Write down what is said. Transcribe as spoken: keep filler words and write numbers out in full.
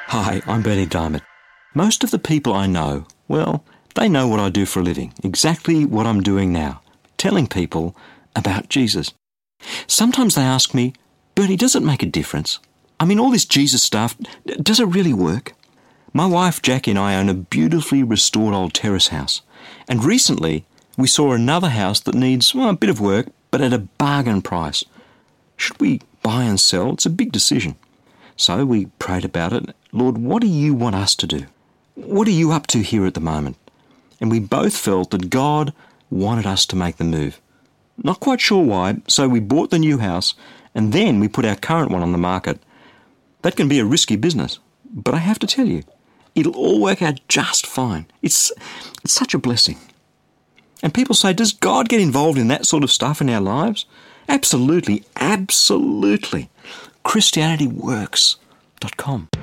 Hi, I'm Bernie Diamond. Most of the people I know, well, they know what I do for a living, exactly what I'm doing now, telling people about Jesus. Sometimes they ask me, Bernie, does it make a difference? I mean, all this Jesus stuff, does it really work? My wife Jackie and I own a beautifully restored old terrace house, and recently we saw another house that needs, well, a bit of work, but at a bargain price. Should we buy and sell? It's a big decision. So we prayed about it. Lord, what do you want us to do? What are you up to here at the moment? And we both felt that God wanted us to make the move. Not quite sure why, so we bought the new house and then we put our current one on the market. That can be a risky business, but I have to tell you, it'll all work out just fine. It's, it's such a blessing. And people say, does God get involved in that sort of stuff in our lives? Absolutely, absolutely. Christianity Works dot com.